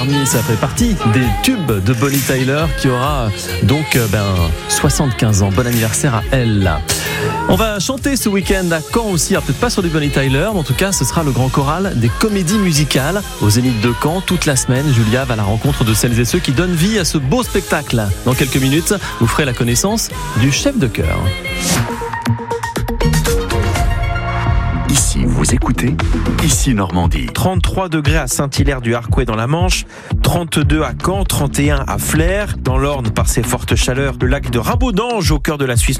Ça fait partie des tubes de Bonnie Tyler qui aura donc 75 ans. Bon anniversaire à elle. On va chanter ce week-end à Caen aussi, alors peut-être pas sur du Bonnie Tyler, mais en tout cas ce sera le grand choral des comédies musicales au Zénith de Caen toute la semaine. Julia va à la rencontre de celles et ceux qui donnent vie à ce beau spectacle. Dans quelques minutes, vous ferez la connaissance du chef de chœur. Ici, vous écoutez Ici Normandie. 33 degrés à Saint-Hilaire-du-Harcouët dans la Manche, 32 à Caen, 31 à Flers. Dans l'Orne, par ses fortes chaleurs, le lac de Rabaudange au cœur de la Suisse